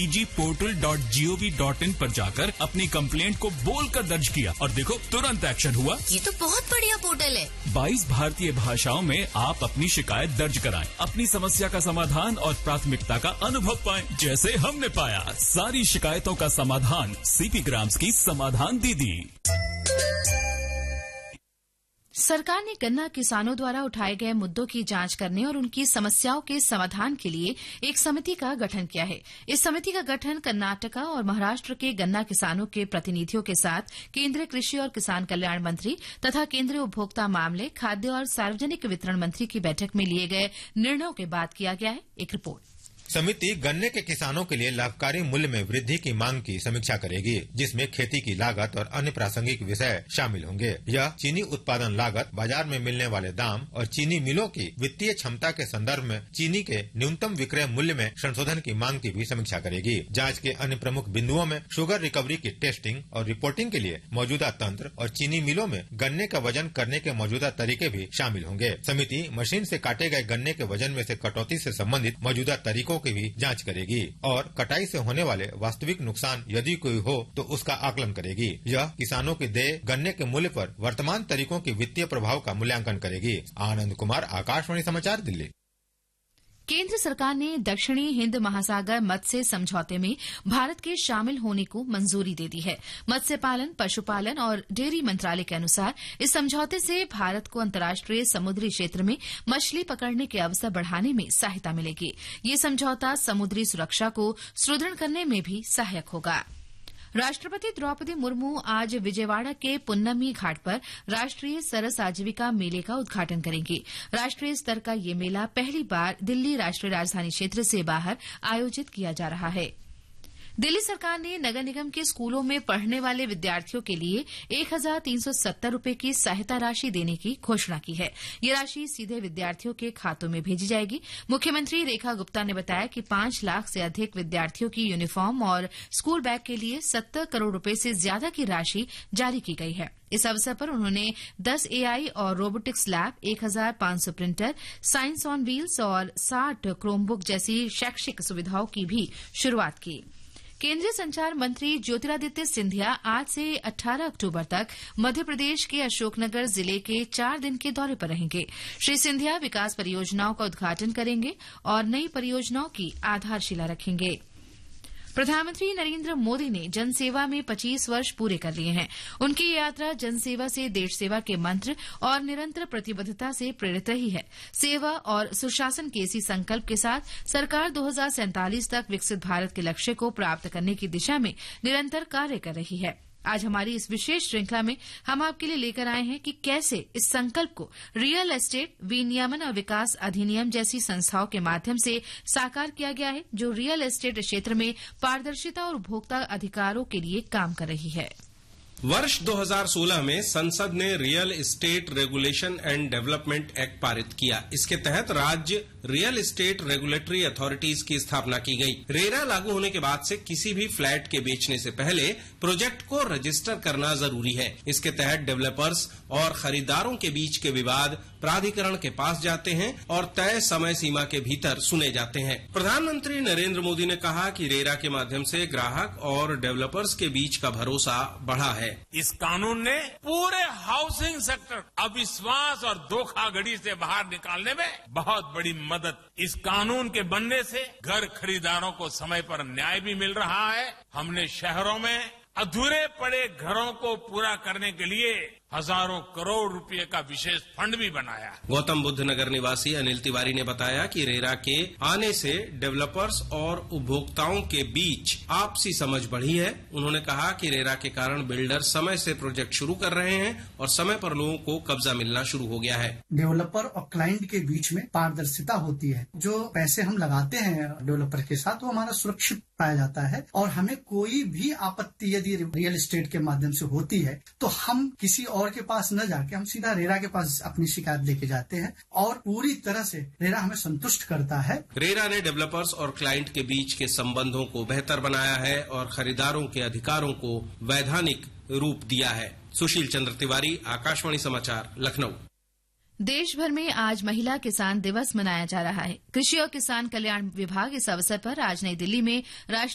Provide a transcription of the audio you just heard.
EGportal.gov.in पर जाकर अपनी कंप्लेंट को बोलकर दर्ज किया और देखो तुरंत एक्शन हुआ। ये तो बहुत बढ़िया पोर्टल है। 22 भारतीय भाषाओं में आप अपनी शिकायत दर्ज कराएं, अपनी समस्या का समाधान और प्राथमिकता का अनुभव पाएं, जैसे हमने पाया। सारी शिकायतों का समाधान CP ग्राम्स की समाधान दीदी। सरकार ने गन्ना किसानों द्वारा उठाए गए मुद्दों की जांच करने और उनकी समस्याओं के समाधान के लिए एक समिति का गठन किया है। इस समिति का गठन कर्नाटका और महाराष्ट्र के गन्ना किसानों के प्रतिनिधियों के साथ केंद्रीय कृषि और किसान कल्याण मंत्री तथा केंद्रीय उपभोक्ता मामले, खाद्य और सार्वजनिक वितरण मंत्री की बैठक में लिए गए निर्णयों के बाद किया गया है। एक रिपोर्ट। समिति गन्ने के किसानों के लिए लाभकारी मूल्य में वृद्धि की मांग की समीक्षा करेगी, जिसमें खेती की लागत और अन्य प्रासंगिक विषय शामिल होंगे। यह चीनी उत्पादन लागत, बाजार में मिलने वाले दाम और चीनी मिलों की वित्तीय क्षमता के संदर्भ में चीनी के न्यूनतम विक्रय मूल्य में संशोधन की मांग की भी समीक्षा करेगी। जांच के अन्य प्रमुख बिंदुओं में शुगर रिकवरी की टेस्टिंग और रिपोर्टिंग के लिए मौजूदा तंत्र और चीनी मिलों में गन्ने का वजन करने के मौजूदा तरीके भी शामिल होंगे। समिति मशीन से काटे गए गन्ने के वजन में से कटौती से संबंधित मौजूदा तरीकों की भी जांच करेगी और कटाई से होने वाले वास्तविक नुकसान यदि कोई हो तो उसका आकलन करेगी। यह किसानों के देय गन्ने के मूल्य पर वर्तमान तरीकों के वित्तीय प्रभाव का मूल्यांकन करेगी। आनंद कुमार, आकाशवाणी समाचार, दिल्ली। केंद्र सरकार ने दक्षिणी हिंद महासागर मत्स्य समझौते में भारत के शामिल होने को मंजूरी दे दी है। मत्स्य पालन, पशुपालन और डेयरी मंत्रालय के अनुसार इस समझौते से भारत को अंतर्राष्ट्रीय समुद्री क्षेत्र में मछली पकड़ने के अवसर बढ़ाने में सहायता मिलेगी। ये समझौता समुद्री सुरक्षा को सुदृढ़ करने में भी सहायक होगा। राष्ट्रपति द्रौपदी मुर्मू आज विजयवाड़ा के पुन्नमी घाट पर राष्ट्रीय सरस आजीविका मेले का उद्घाटन करेंगी। राष्ट्रीय स्तर का ये मेला पहली बार दिल्ली राष्ट्रीय राजधानी क्षेत्र से बाहर आयोजित किया जा रहा है। दिल्ली सरकार ने नगर निगम के स्कूलों में पढ़ने वाले विद्यार्थियों के लिए 1,370 रूपये की सहायता राशि देने की घोषणा की है। ये राशि सीधे विद्यार्थियों के खातों में भेजी जाएगी। मुख्यमंत्री रेखा गुप्ता ने बताया कि 5 लाख से अधिक विद्यार्थियों की यूनिफॉर्म और स्कूल बैग के लिए 70 करोड़ रूपये से ज्यादा की राशि जारी की गई है। इस अवसर पर उन्होंने 10 AI और robotics lab, 1,500 printer, science on wheels और 60 क्रोमबुक जैसी शैक्षिक सुविधाओं की भी शुरूआत की। केंद्रीय संचार मंत्री ज्योतिरादित्य सिंधिया आज से 18 अक्टूबर तक मध्य प्रदेश के अशोकनगर जिले के 4 दिन के दौरे पर रहेंगे। श्री सिंधिया विकास परियोजनाओं का उद्घाटन करेंगे और नई परियोजनाओं की आधारशिला रखेंगे। प्रधानमंत्री नरेंद्र मोदी ने जनसेवा में 25 वर्ष पूरे कर लिए हैं। उनकी ये यात्रा जनसेवा से देश सेवा के मंत्र और निरंतर प्रतिबद्धता से प्रेरित रही है। सेवा और सुशासन के इसी संकल्प के साथ सरकार 2047 तक विकसित भारत के लक्ष्य को प्राप्त करने की दिशा में निरंतर कार्य कर रही है। आज हमारी इस विशेष श्रृंखला में हम आपके लिए लेकर आए हैं कि कैसे इस संकल्प को रियल एस्टेट विनियमन और विकास अधिनियम जैसी संस्थाओं के माध्यम से साकार किया गया है, जो रियल एस्टेट क्षेत्र में पारदर्शिता और उपभोक्ता अधिकारों के लिए काम कर रही है। वर्ष 2016 में संसद ने real estate regulation and development act पारित किया। इसके तहत राज्य रियल एस्टेट रेगुलेटरी अथॉरिटीज की स्थापना की गई। रेरा लागू होने के बाद से किसी भी फ्लैट के बेचने से पहले प्रोजेक्ट को रजिस्टर करना जरूरी है। इसके तहत डेवलपर्स और खरीदारों के बीच के विवाद प्राधिकरण के पास जाते हैं और तय समय सीमा के भीतर सुने जाते हैं। प्रधानमंत्री नरेंद्र मोदी ने कहा कि रेरा के माध्यम से ग्राहक और डेवलपर्स के बीच का भरोसा बढ़ा है। इस कानून ने पूरे हाउसिंग सेक्टर अविश्वास और धोखाधड़ी से बाहर निकालने में बहुत बड़ी मदद। इस कानून के बनने से घर खरीदारों को समय पर न्याय भी मिल रहा है। हमने शहरों में अधूरे पड़े घरों को पूरा करने के लिए हजारों करोड़ रुपए का विशेष फंड भी बनाया। गौतम बुद्ध नगर निवासी अनिल तिवारी ने बताया कि रेरा के आने से डेवलपर्स और उपभोक्ताओं के बीच आपसी समझ बढ़ी है। उन्होंने कहा कि रेरा के कारण बिल्डर समय से प्रोजेक्ट शुरू कर रहे हैं और समय पर लोगों को कब्जा मिलना शुरू हो गया है। डेवलपर और क्लाइंट के बीच में पारदर्शिता होती है। जो पैसे हम लगाते हैं डेवलपर के साथ, वो हमारा सुरक्षित पाया जाता है और हमें कोई भी आपत्ति यदि रियल एस्टेट के माध्यम से होती है तो हम किसी और के पास न जाके हम सीधा रेरा के पास अपनी शिकायत लेके जाते हैं और पूरी तरह से रेरा हमें संतुष्ट करता है। रेरा ने डेवलपर्स और क्लाइंट के बीच के संबंधों को बेहतर बनाया है और खरीदारों के अधिकारों को वैधानिक रूप दिया है। सुशील चंद्र तिवारी, आकाशवाणी समाचार, लखनऊ। देश भर में आज महिला किसान दिवस मनाया जा रहा है। कृषि और किसान कल्याण विभाग इस अवसर पर आज नई दिल्ली में राष्ट्रीय